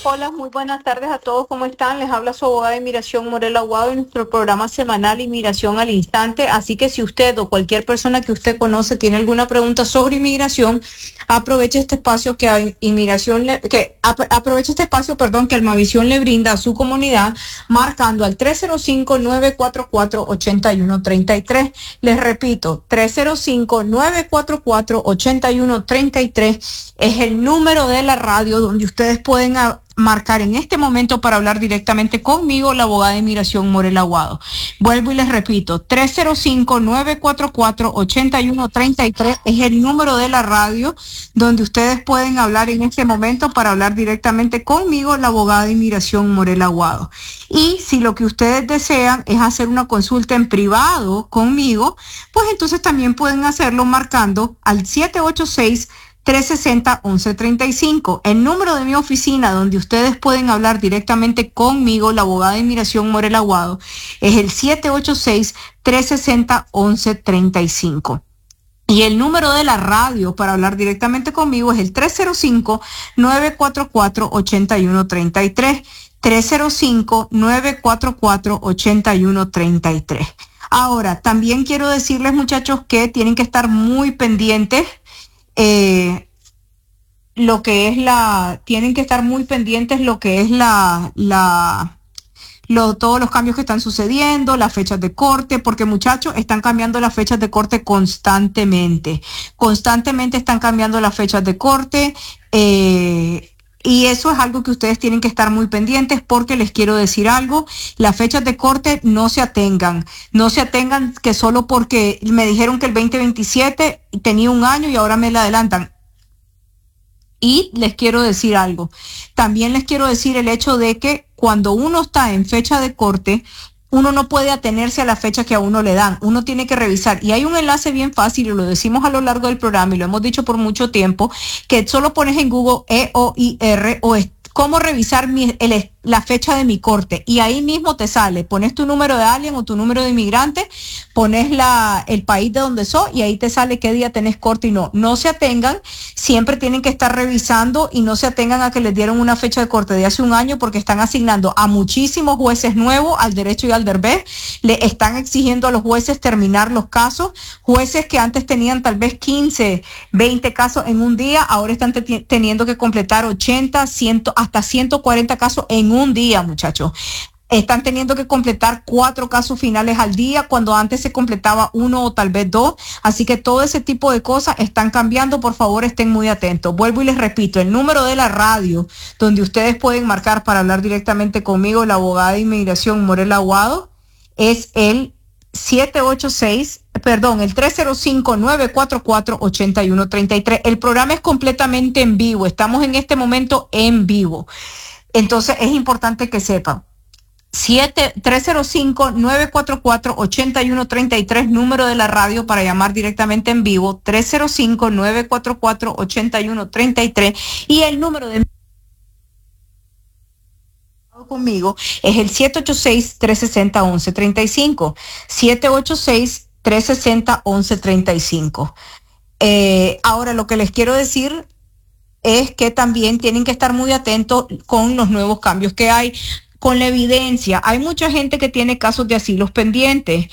Hola, muy buenas tardes a todos, ¿cómo están? Les habla su abogada de inmigración, Morela Aguado, en nuestro programa semanal Inmigración al Instante. Así que si usted o cualquier persona que usted conoce tiene alguna pregunta sobre inmigración, aproveche este espacio aproveche este espacio, que Almavisión le brinda a su comunidad, marcando al 305-944-8133. Les repito, 305-944-8133 es el número de la radio donde ustedes pueden marcar en este momento para hablar directamente conmigo, la abogada de inmigración Morela Aguado. Vuelvo y les repito, 305-944-8133 es el número de la radio donde ustedes pueden hablar en este momento para hablar directamente conmigo, la abogada de inmigración Morela Aguado. Y si lo que ustedes desean es hacer una consulta en privado conmigo, pues entonces también pueden hacerlo marcando al 786-360-1135. El número de mi oficina donde ustedes pueden hablar directamente conmigo, la abogada de inmigración Morela Aguado, es el 786-360-1135. Y el número de la radio para hablar directamente conmigo es el 305-944-8133. 305-944-8133. Ahora, también quiero decirles, muchachos, que tienen que estar muy pendientes todos los cambios que están sucediendo, las fechas de corte, porque muchachos, están cambiando las fechas de corte constantemente. Constantemente están cambiando las fechas de corte, y eso es algo que ustedes tienen que estar muy pendientes, porque les quiero decir algo, las fechas de corte no se atengan que solo porque me dijeron que el 2027 tenía un año y ahora me la adelantan. Y les quiero decir algo, también les quiero decir el hecho de que cuando uno está en fecha de corte, uno no puede atenerse a la fecha que a uno le dan, uno tiene que revisar. Y hay un enlace bien fácil, y lo decimos a lo largo del programa y lo hemos dicho por mucho tiempo, que solo pones en Google EOIR o cómo revisar la fecha de mi corte, y ahí mismo te sale, pones tu número de alien o tu número de inmigrante, pones el país de donde sos y ahí te sale qué día tenés corte. Y no se atengan, siempre tienen que estar revisando y no se atengan a que les dieron una fecha de corte de hace un año, porque están asignando a muchísimos jueces nuevos al derecho y al deber, le están exigiendo a los jueces terminar los casos, jueces que antes tenían tal vez 15, 20 casos en un día, ahora están teniendo que completar 80, 100, hasta 140 casos en un día, muchachos. Están teniendo que completar 4 casos finales al día, cuando antes se completaba 1 o tal vez 2. Así que todo ese tipo de cosas están cambiando. Por favor, estén muy atentos. Vuelvo y les repito, el número de la radio donde ustedes pueden marcar para hablar directamente conmigo, la abogada de inmigración Morela Aguado, es el 305-944-8133. El programa es completamente en vivo. Estamos en este momento en vivo. Entonces es importante que sepan. 305-944-8133, número de la radio para llamar directamente en vivo, 305-944-8133, y el número de conmigo es el 786-360-1135, 786-360-1135. Ahora, lo que les quiero decir es que también tienen que estar muy atentos con los nuevos cambios que hay, con la evidencia. Hay mucha gente que tiene casos de asilos pendientes,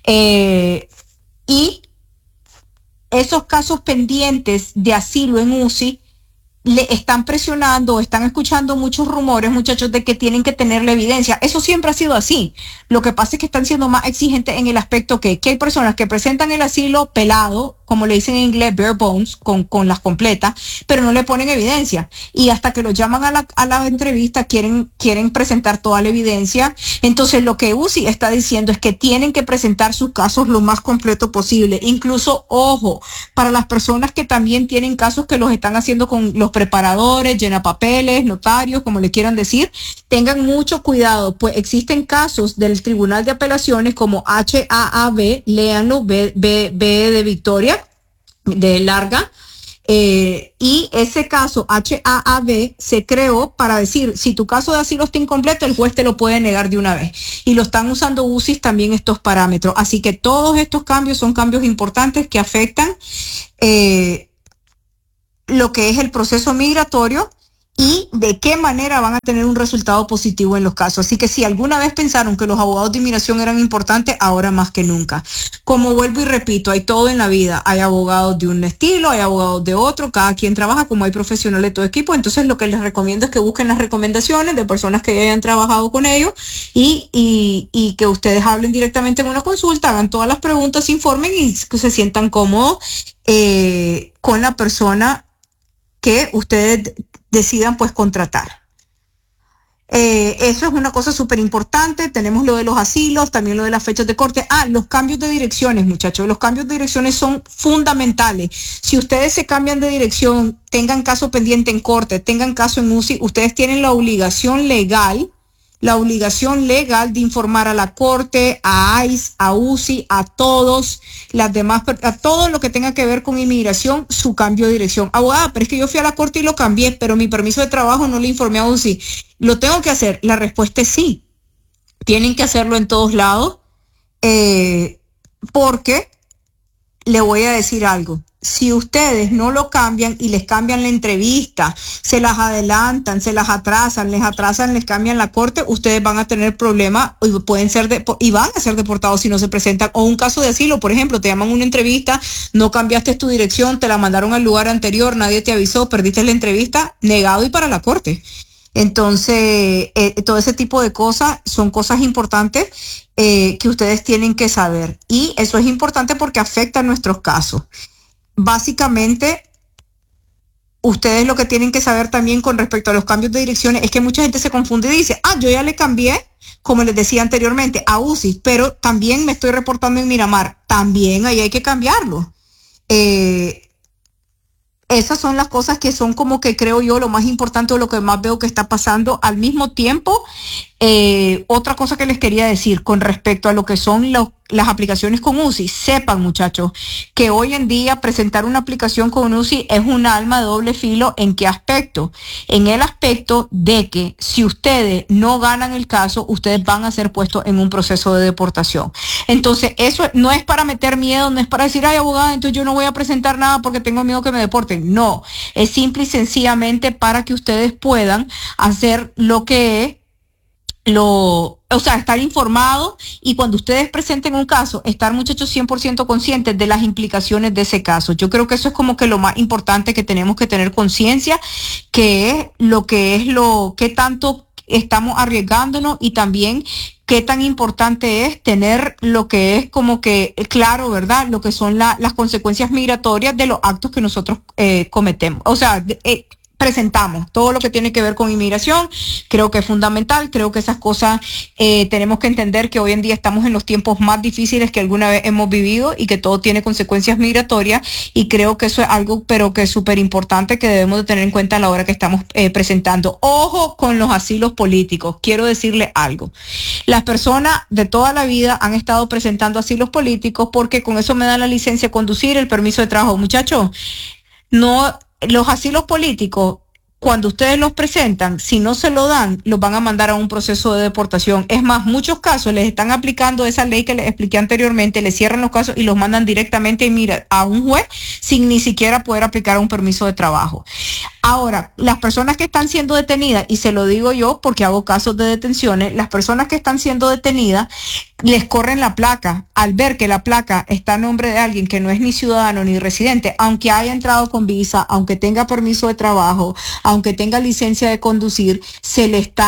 y esos casos pendientes de asilo en UCI le están presionando, están escuchando muchos rumores, muchachos, de que tienen que tener la evidencia. Eso siempre ha sido así. Lo que pasa es que están siendo más exigentes en el aspecto que hay personas que presentan el asilo pelado, como le dicen en inglés, bare bones, con las completas, pero no le ponen evidencia. Y hasta que los llaman a la entrevista, quieren presentar toda la evidencia. Entonces, lo que UCI está diciendo es que tienen que presentar sus casos lo más completo posible. Incluso, ojo, para las personas que también tienen casos que los están haciendo con los preparadores, llenapapeles, notarios, como le quieran decir, tengan mucho cuidado, pues existen casos del Tribunal de Apelaciones como HAAB, léanlo, B de Victoria, de larga, y ese caso HAAB se creó para decir, si tu caso de asilo está incompleto, el juez te lo puede negar de una vez, y lo están usando UCIs también estos parámetros. Así que todos estos cambios son cambios importantes que afectan lo que es el proceso migratorio, y de qué manera van a tener un resultado positivo en los casos. Así que si alguna vez pensaron que los abogados de inmigración eran importantes, ahora más que nunca. Como vuelvo y repito, hay todo en la vida. Hay abogados de un estilo, hay abogados de otro, cada quien trabaja como hay profesionales de todo equipo. Entonces lo que les recomiendo es que busquen las recomendaciones de personas que ya hayan trabajado con ellos y que ustedes hablen directamente en una consulta, hagan todas las preguntas, se informen y que se sientan cómodos con la persona que ustedes decidan pues contratar. Eso es una cosa súper importante. Tenemos lo de los asilos, también lo de las fechas de corte. Los cambios de direcciones, muchachos. Los cambios de direcciones son fundamentales. Si ustedes se cambian de dirección, tengan caso pendiente en corte, tengan caso en UCI, ustedes tienen la obligación legal de informar a la corte, a ICE, a UCI, a todos, a todo lo que tenga que ver con inmigración, su cambio de dirección. Abogada, pero es que yo fui a la corte y lo cambié, pero mi permiso de trabajo no le informé a UCI. ¿Lo tengo que hacer? La respuesta es sí. Tienen que hacerlo en todos lados, porque le voy a decir algo. Si ustedes no lo cambian y les cambian la entrevista, se las adelantan, se las atrasan, les cambian la corte, ustedes van a tener problemas y van a ser deportados si no se presentan. O un caso de asilo, por ejemplo, te llaman a una entrevista, no cambiaste tu dirección, te la mandaron al lugar anterior, nadie te avisó, perdiste la entrevista, negado y para la corte. Entonces, todo ese tipo de cosas son cosas importantes que ustedes tienen que saber. Y eso es importante porque afecta a nuestros casos. Básicamente, ustedes lo que tienen que saber también con respecto a los cambios de direcciones es que mucha gente se confunde y dice, yo ya le cambié, como les decía anteriormente, a UCI, pero también me estoy reportando en Miramar. También ahí hay que cambiarlo. Esas son las cosas que son como que creo yo lo más importante o lo que más veo que está pasando al mismo tiempo. Otra cosa que les quería decir con respecto a lo que son las aplicaciones con UCI, sepan muchachos que hoy en día presentar una aplicación con UCI es un arma de doble filo. ¿En qué aspecto? En el aspecto de que si ustedes no ganan el caso, ustedes van a ser puestos en un proceso de deportación. Entonces eso no es para meter miedo, no es para decir, abogada, entonces yo no voy a presentar nada porque tengo miedo que me deporten. No, es simple y sencillamente para que ustedes puedan hacer lo que es estar informados y cuando ustedes presenten un caso, estar muchachos 100% conscientes de las implicaciones de ese caso. Yo creo que eso es como que lo más importante que tenemos que tener conciencia, que es qué tanto estamos arriesgándonos y también qué tan importante es tener lo que es como que claro, ¿verdad? Lo que son las consecuencias migratorias de los actos que nosotros cometemos. Presentamos todo lo que tiene que ver con inmigración. Creo que es fundamental, creo que esas cosas tenemos que entender que hoy en día estamos en los tiempos más difíciles que alguna vez hemos vivido y que todo tiene consecuencias migratorias y creo que eso es algo pero que es súper importante que debemos de tener en cuenta a la hora que estamos presentando. Ojo con los asilos políticos, quiero decirle algo. Las personas de toda la vida han estado presentando asilos políticos porque con eso me dan la licencia de conducir, el permiso de trabajo. Muchachos, no. Los asilos políticos, cuando ustedes los presentan, si no se lo dan, los van a mandar a un proceso de deportación. Es más, muchos casos les están aplicando esa ley que les expliqué anteriormente, les cierran los casos y los mandan directamente a un juez sin ni siquiera poder aplicar un permiso de trabajo. Ahora, las personas que están siendo detenidas, y se lo digo yo porque hago casos de detenciones, las personas que están siendo detenidas les corren la placa. Al ver que la placa está a nombre de alguien que no es ni ciudadano ni residente, aunque haya entrado con visa, aunque tenga permiso de trabajo, aunque tenga licencia de conducir, se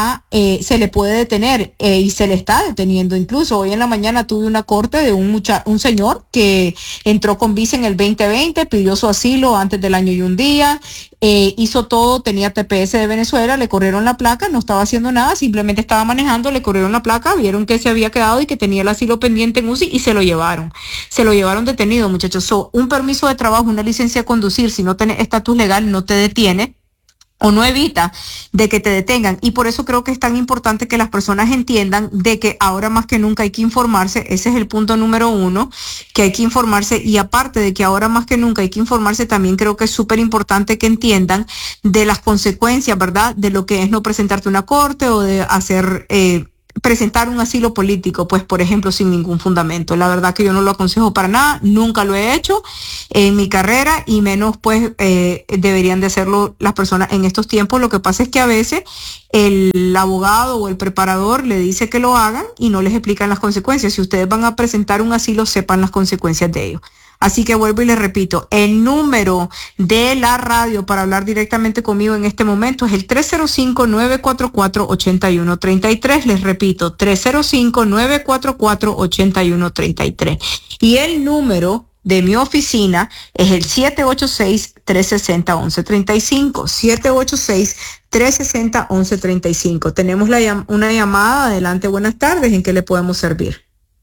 le puede detener y se le está deteniendo. Incluso hoy en la mañana tuve una corte de un señor que entró con visa en el 2020, pidió su asilo antes del año y un día. Hizo todo, tenía TPS de Venezuela, le corrieron la placa, no estaba haciendo nada, simplemente estaba manejando, le corrieron la placa, vieron que se había quedado y que tenía el asilo pendiente en UCI y se lo llevaron detenido, muchachos. Un permiso de trabajo, una licencia de conducir, si no tenés estatus legal, no te detiene o no evita de que te detengan. Y por eso creo que es tan importante que las personas entiendan de que ahora más que nunca hay que informarse. Ese es el punto número 1, que hay que informarse. Y aparte de que ahora más que nunca hay que informarse, también creo que es súper importante que entiendan de las consecuencias, ¿verdad? De lo que es no presentarte a una corte o de hacer presentar un asilo político, pues por ejemplo, sin ningún fundamento. La verdad que yo no lo aconsejo para nada, nunca lo he hecho en mi carrera y menos pues deberían de hacerlo las personas en estos tiempos. Lo que pasa es que a veces el abogado o el preparador le dice que lo hagan y no les explican las consecuencias. Si ustedes van a presentar un asilo, sepan las consecuencias de ello. Así que vuelvo y les repito, el número de la radio para hablar directamente conmigo en este momento es el 305-944-8133. Les repito, 305-944-8133. Y el número de mi oficina es el 786-360-1135. 786-360-1135. Tenemos una llamada. Adelante, buenas tardes. ¿En qué le podemos servir?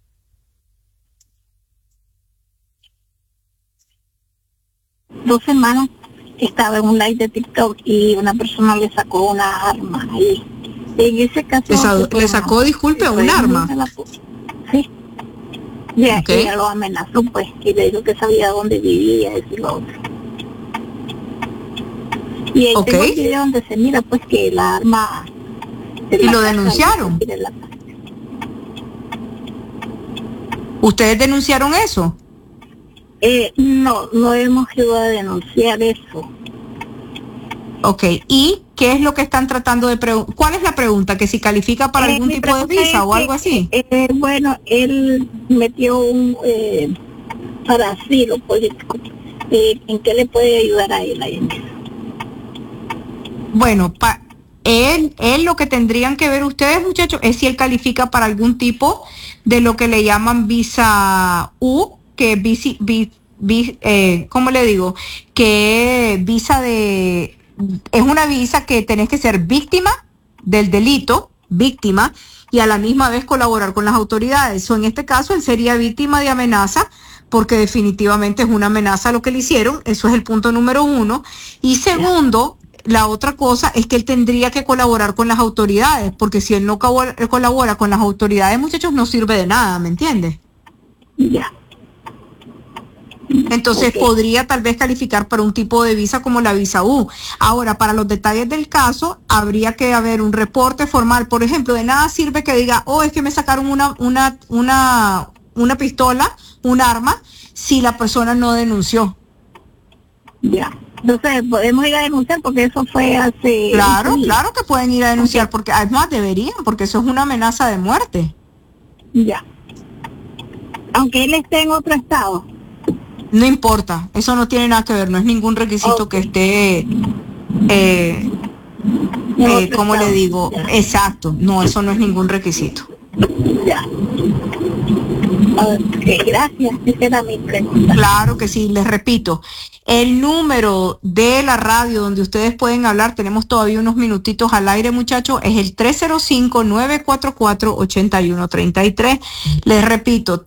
Dos semanas estaba en un live de TikTok y una persona le sacó una arma ahí. En ese caso... ¿Le sacó, disculpe, un arma? Sí. Y ella lo amenazó, pues, y le dijo que sabía dónde vivía, eso y lo otro. Y ahí tengo el video donde se mira, pues, que la arma... ¿Y lo denunciaron? ¿Ustedes denunciaron eso? No hemos ido a denunciar eso. Ok, ¿y qué es lo que están tratando de preguntar? ¿Cuál es la pregunta? ¿Que si califica para algún tipo de visa o algo así? Bueno, él metió un para asilo político. ¿En qué le puede ayudar a él ahí en eso? Bueno, él lo que tendrían que ver ustedes, muchachos, es si él califica para algún tipo de lo que le llaman visa U, que ¿cómo le digo? Que visa es una visa que tenés que ser víctima del delito, víctima, y a la misma vez colaborar con las autoridades. O en este caso, él sería víctima de amenaza, porque definitivamente es una amenaza lo que le hicieron. Eso es el punto número uno. Y segundo, la otra cosa es que él tendría que colaborar con las autoridades, porque si él no colabora con las autoridades, muchachos, no sirve de nada, ¿me entiendes? Ya. Entonces podría tal vez calificar para un tipo de visa como la visa U. Ahora, para los detalles del caso, habría que haber un reporte formal. Por ejemplo, de nada sirve que diga, es que me sacaron una pistola, un arma, si la persona no denunció. Ya. Entonces, podemos ir a denunciar porque eso fue hace... Claro que pueden ir a denunciar, porque además deberían, porque eso es una amenaza de muerte. Ya. Aunque él esté en otro estado. No importa, eso no tiene nada que ver, no es ningún requisito que esté, ¿cómo le digo? Ya. Exacto, no, eso no es ningún requisito. Ya. Ok, gracias, esa era mi pregunta. Claro que sí, les repito, el número de la radio donde ustedes pueden hablar, tenemos todavía unos minutitos al aire, muchachos, es el 305-944-8133. Les repito,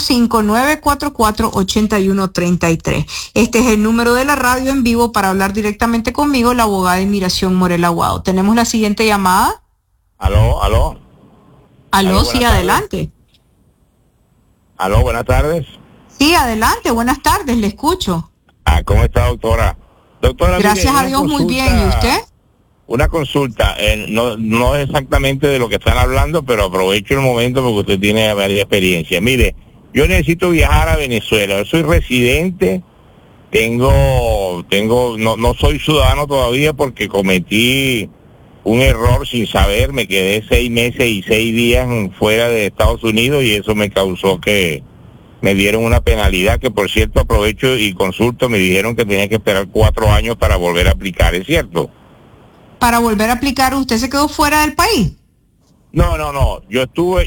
305-944-8133. Este es el número de la radio en vivo para hablar directamente conmigo, la abogada Inmiración Morel Aguado. Tenemos la siguiente llamada. Aló, sí, adelante. Aló, buenas tardes. Sí, adelante, buenas tardes, le escucho. ¿Cómo está, doctora? Doctora, gracias a Dios, muy bien. ¿Y usted? Una consulta, no es exactamente de lo que están hablando, pero aprovecho el momento porque usted tiene varias experiencias. Mire, yo necesito viajar a Venezuela. Yo soy residente, no soy ciudadano todavía porque cometí un error sin saber. Me quedé 6 meses y 6 días fuera de Estados Unidos y eso me causó que me dieron una penalidad que, por cierto, aprovecho y consulto, me dijeron que tenía que esperar 4 años para volver a aplicar, ¿es cierto? Para volver a aplicar, ¿usted se quedó fuera del país? No, yo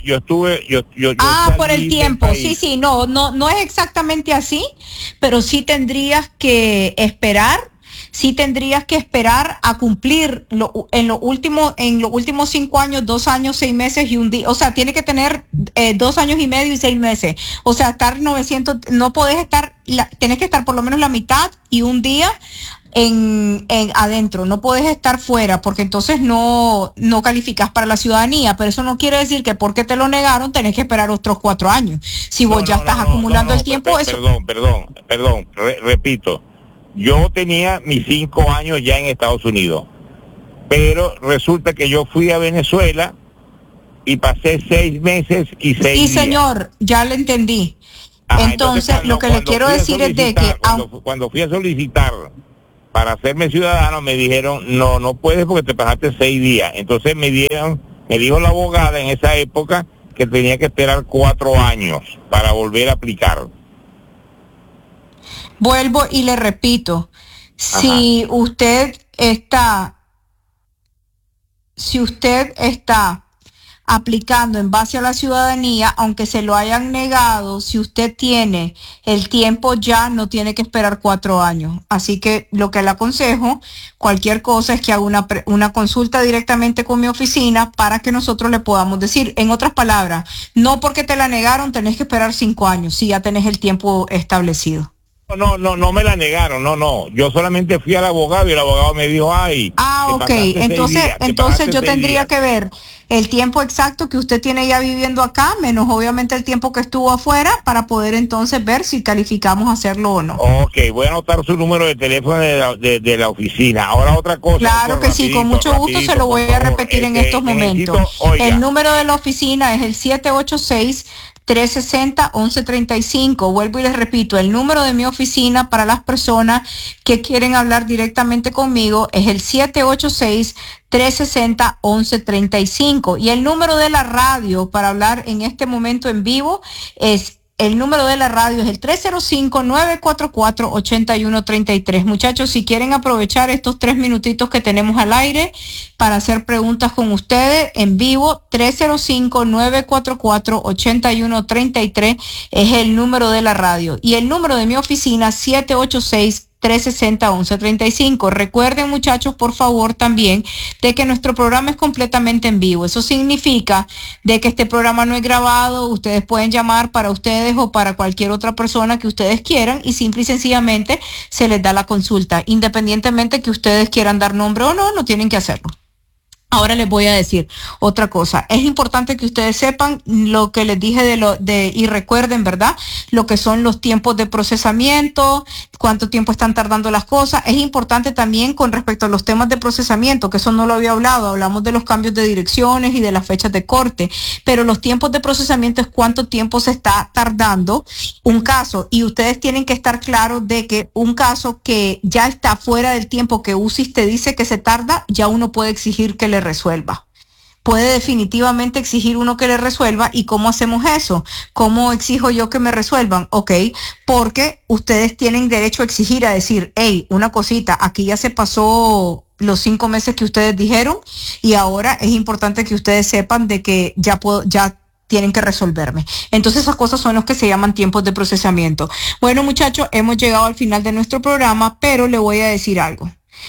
por el tiempo, sí, no es exactamente así, pero sí tendrías que esperar a cumplir en los últimos 5 años, 2 años, 6 meses y un día. O sea, tiene que tener 2 años y medio y 6 meses. O sea, estar 900, no podés estar, tenés que estar por lo menos la mitad y un día en adentro. No podés estar fuera porque entonces no calificas para la ciudadanía. Pero eso no quiere decir que porque te lo negaron tenés que esperar otros 4 años. Si vos ya estás acumulando el tiempo, eso... Perdón, repito. Yo tenía mis 5 años ya en Estados Unidos, pero resulta que yo fui a Venezuela y pasé 6 meses y 6 días. Sí, señor, ya le entendí. Entonces, lo que le quiero decir es de que... Cuando fui a solicitar para hacerme ciudadano, me dijeron, no puedes porque te pasaste 6 días. Entonces me dijo la abogada en esa época que tenía que esperar 4 años para volver a aplicar. Vuelvo y le repito, si usted está aplicando en base a la ciudadanía, aunque se lo hayan negado, si usted tiene el tiempo ya, no tiene que esperar 4 años. Así que lo que le aconsejo, cualquier cosa, es que haga una consulta directamente con mi oficina para que nosotros le podamos decir. En otras palabras, no porque te la negaron tenés que esperar 5 años, si ya tenés el tiempo establecido. No me la negaron, no. Yo solamente fui al abogado y el abogado me dijo, ok, entonces yo tendría que ver el tiempo exacto que usted tiene ya viviendo acá, menos obviamente el tiempo que estuvo afuera, para poder entonces ver si calificamos a hacerlo o no. Ok, voy a anotar su número de teléfono de la oficina. Ahora otra cosa. Claro que sí, con mucho gusto se lo voy a repetir en estos momentos. El número de la oficina es el 786-360-1135. Vuelvo y les repito, el número de mi oficina para las personas que quieren hablar directamente conmigo es el 786-360-1135. Y el número de la radio para hablar en este momento en vivo es... El número de la radio es el 305-944-8133. Muchachos, si quieren aprovechar estos 3 minutitos que tenemos al aire para hacer preguntas con ustedes en vivo, 305-944-8133 es el número de la radio. Y el número de mi oficina, 786-360-1135. Recuerden, muchachos, por favor, también de que nuestro programa es completamente en vivo. Eso significa de que este programa no es grabado. Ustedes pueden llamar para ustedes o para cualquier otra persona que ustedes quieran y simple y sencillamente se les da la consulta. Independientemente que ustedes quieran dar nombre o no tienen que hacerlo. Ahora les voy a decir otra cosa. Es importante que ustedes sepan lo que les dije y recuerden, ¿verdad? Lo que son los tiempos de procesamiento, cuánto tiempo están tardando las cosas. Es importante también con respecto a los temas de procesamiento, que eso no lo había hablado. Hablamos de los cambios de direcciones y de las fechas de corte, pero los tiempos de procesamiento es cuánto tiempo se está tardando un caso. Y ustedes tienen que estar claros de que un caso que ya está fuera del tiempo que UCIS te dice que se tarda, ya uno puede exigir que le resuelva. Puede definitivamente exigir uno que le resuelva. ¿Y cómo hacemos eso? ¿Cómo exijo yo que me resuelvan? Ok, porque ustedes tienen derecho a exigir, a decir, hey, una cosita, aquí ya se pasó los 5 meses que ustedes dijeron y ahora es importante que ustedes sepan de que ya tienen que resolverme. Entonces esas cosas son los que se llaman tiempos de procesamiento. Bueno, muchachos, hemos llegado al final de nuestro programa, pero le voy a decir algo.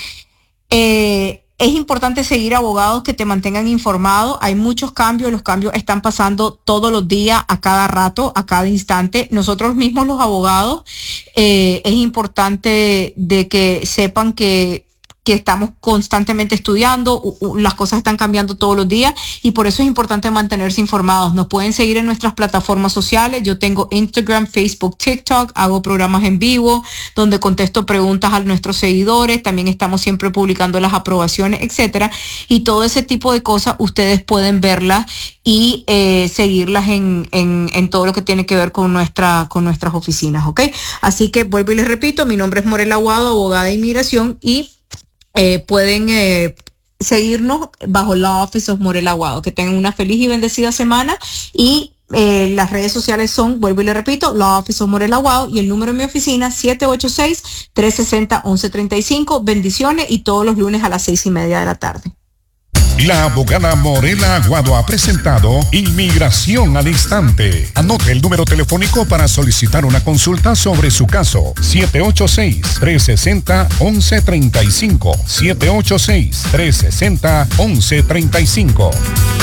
Es importante seguir abogados que te mantengan informado. Hay muchos cambios, los cambios están pasando todos los días, a cada rato, a cada instante. Nosotros mismos los abogados, es importante de que sepan que estamos constantemente estudiando, las cosas están cambiando todos los días y por eso es importante mantenerse informados. Nos pueden seguir en nuestras plataformas sociales. Yo tengo Instagram, Facebook, TikTok, hago programas en vivo donde contesto preguntas a nuestros seguidores. También estamos siempre publicando las aprobaciones, etcétera. Y todo ese tipo de cosas ustedes pueden verlas y seguirlas en todo lo que tiene que ver con nuestras oficinas, ¿ok? Así que vuelvo y les repito, mi nombre es Morela Aguado, abogada de inmigración, y pueden seguirnos bajo Law Office of Morela Aguado. Que tengan una feliz y bendecida semana y las redes sociales son, vuelvo y le repito, Law Office of Morela Aguado y el número de mi oficina 786-360-1135. Bendiciones y todos los lunes a las 6:30 de la tarde. La abogada Morela Aguado ha presentado Inmigración al Instante. Anote el número telefónico para solicitar una consulta sobre su caso. 786-360-1135. 786-360-1135.